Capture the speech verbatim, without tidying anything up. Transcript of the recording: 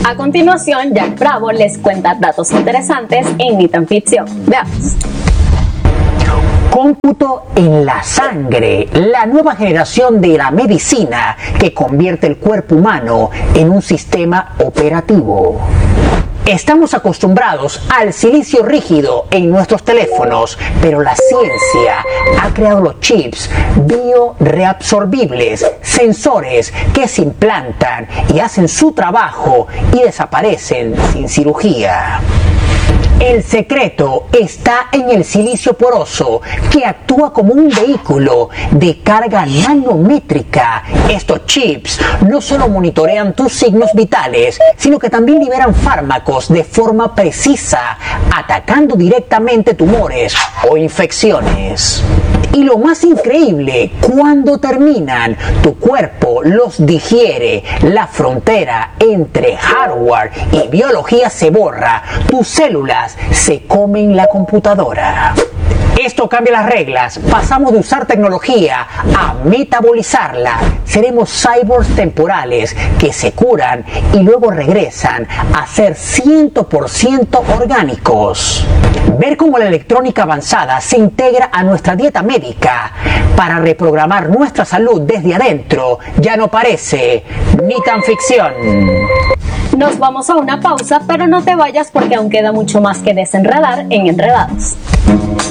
A continuación, Jack Bravo les cuenta datos interesantes en Ni tan ficción. Veamos. Cómputo en la sangre, la nueva generación de la medicina que convierte el cuerpo humano en un sistema operativo. Estamos acostumbrados al silicio rígido en nuestros teléfonos, pero la ciencia ha creado los chips bioreabsorbibles, sensores que se implantan y hacen su trabajo y desaparecen sin cirugía. El secreto está en el silicio poroso, que actúa como un vehículo de carga nanométrica. Estos chips no solo monitorean tus signos vitales, sino que también liberan fármacos de forma precisa, atacando directamente tumores o infecciones. Y lo más increíble, cuando terminan, tu cuerpo los digiere. La frontera entre hardware y biología se borra. Tus células se comen la computadora. Esto cambia las reglas. Pasamos de usar tecnología a metabolizarla. Seremos cyborgs temporales que se curan y luego regresan a ser cien por ciento orgánicos. Ver cómo la electrónica avanzada se integra a nuestra dieta médica para reprogramar nuestra salud desde adentro ya no parece ni tan ficción. Nos vamos a una pausa, pero no te vayas porque aún queda mucho más que desenredar en Enredados.